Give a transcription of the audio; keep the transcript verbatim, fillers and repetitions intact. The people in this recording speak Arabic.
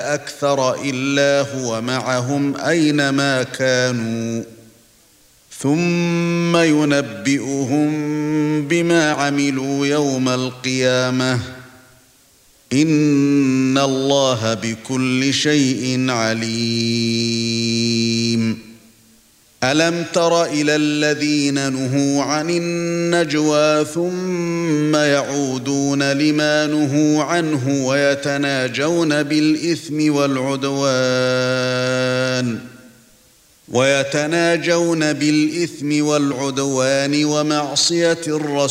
أكثر إلا هو معهم أينما كانوا ثم ينبئهم بما عملوا يوم القيامة إن الله بكل شيء عليم. ألم تر إلى الذين نهوا عن النجوى ثم يعودون لما نهوا عنه ويتناجون بالإثم والعدوان ويتناجون بالإثم والعدوان ومعصية الرسول